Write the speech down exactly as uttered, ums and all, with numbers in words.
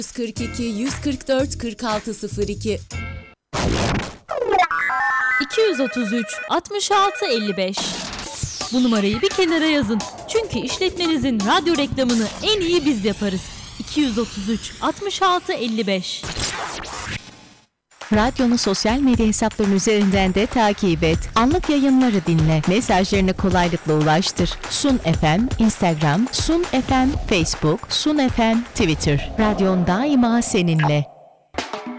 yüz kırk iki yüz kırk dört kırk altı sıfır iki iki yüz otuz üç altmış altı elli beş. Bu numarayı bir kenara yazın. Çünkü işletmenizin radyo reklamını en iyi biz yaparız. iki yüz otuz üç altmış altı elli beş. Radyonu sosyal medya hesapları üzerinden de takip et. Anlık yayınları dinle. Mesajlarını kolaylıkla ulaştır. Sun F M, Instagram, Sun F M, Facebook, Sun F M, Twitter. Radyon daima seninle.